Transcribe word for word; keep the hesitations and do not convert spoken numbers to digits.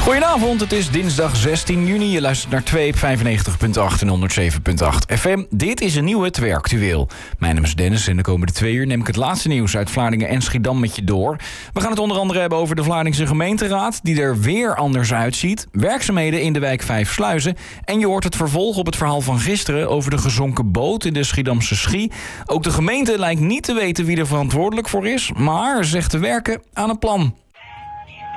Goedenavond, het is dinsdag zestien juni. Je luistert naar twee op vijfennegentig komma acht en honderdzeven komma acht F M. Dit is een nieuwe Twee Actueel. Mijn naam is Dennis en de komende twee uur neem ik het laatste nieuws uit Vlaardingen en Schiedam met je door. We gaan het onder andere hebben over de Vlaardingse gemeenteraad, die er weer anders uitziet. Werkzaamheden in de wijk Vijf Sluizen. En je hoort het vervolg op het verhaal van gisteren over de gezonken boot in de Schiedamse Schie. Ook de gemeente lijkt niet te weten wie er verantwoordelijk voor is, maar zegt te werken aan een plan.